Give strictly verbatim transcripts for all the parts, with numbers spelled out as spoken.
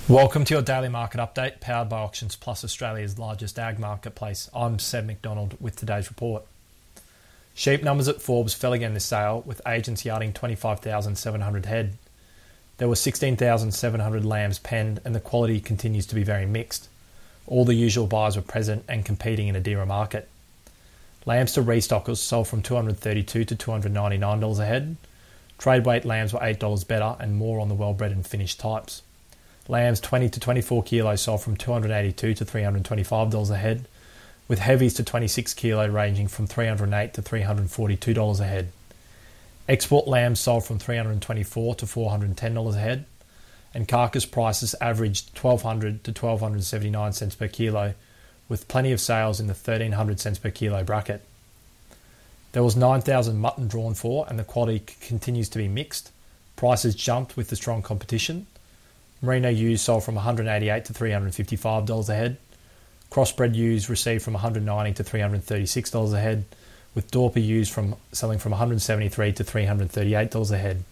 Welcome to your daily market update, powered by Auctions Plus, Australia's largest ag marketplace. I'm Seb McDonald with today's report. Sheep numbers at Forbes fell again this sale, with agents yarding twenty-five thousand seven hundred head. There were sixteen thousand seven hundred lambs penned, and the quality continues to be very mixed. All the usual buyers were present and competing in a dearer market. Lambs to restockers sold from two hundred thirty-two dollars to two hundred ninety-nine dollars a head. Trade weight lambs were eight dollars better and more on the well-bred and finished types. Lambs twenty to twenty-four kilos sold from two hundred eighty-two dollars to three hundred twenty-five dollars a head, with heavies to twenty-six kilo ranging from three hundred eight dollars to three hundred forty-two dollars a head. Export lambs sold from three hundred twenty-four dollars to four hundred ten dollars a head, and carcass prices averaged twelve hundred to twelve seventy-nine cents per kilo, with plenty of sales in the thirteen hundred cents per kilo bracket. There was nine thousand mutton drawn for, and the quality c- continues to be mixed. Prices jumped with the strong competition. Merino ewes sold from one hundred eighty-eight dollars to three hundred fifty-five dollars a head. Crossbred ewes received from one hundred ninety dollars to three hundred thirty-six dollars a head, with Dorper ewes from selling from one hundred seventy-three dollars to three hundred thirty-eight dollars a head.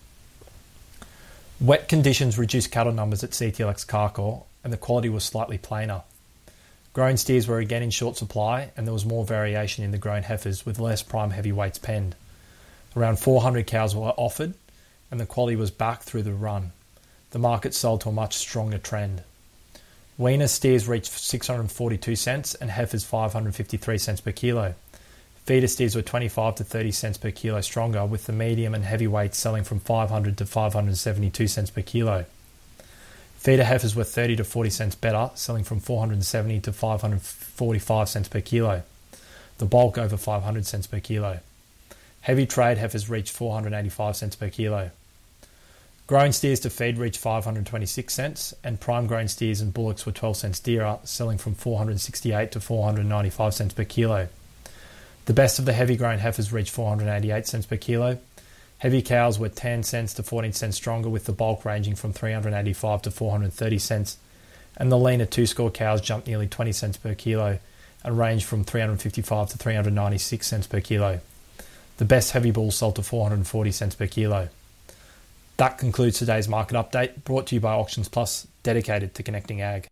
Wet conditions reduced cattle numbers at C T L X Carcoar, and the quality was slightly plainer. Grown steers were again in short supply, and there was more variation in the grown heifers, with less prime heavyweights penned. Around four hundred cows were offered, and the quality was back through the run. The market sold to a much stronger trend. Weaner steers reached six hundred forty-two cents and heifers five hundred fifty-three cents per kilo. Feeder steers were twenty-five to thirty cents per kilo stronger, with the medium and heavyweights selling from five hundred to five hundred seventy-two cents per kilo. Feeder heifers were thirty to forty cents better, selling from four hundred seventy to five hundred forty-five cents per kilo. The bulk over five hundred cents per kilo. Heavy trade heifers reached four hundred eighty-five cents per kilo. Grown steers to feed reached five hundred twenty-six cents, and prime grown steers and bullocks were twelve cents dearer, selling from four hundred sixty-eight to four hundred ninety-five cents per kilo. The best of the heavy grown heifers reached four hundred eighty-eight cents per kilo. Heavy cows were ten cents to fourteen cents stronger, with the bulk ranging from three hundred eighty-five to four hundred thirty cents, and the leaner two-score cows jumped nearly twenty cents per kilo and ranged from three hundred fifty-five to three hundred ninety-six cents per kilo. The best heavy bulls sold to four hundred forty cents per kilo. That concludes today's market update, brought to you by Auctions Plus, dedicated to connecting ag.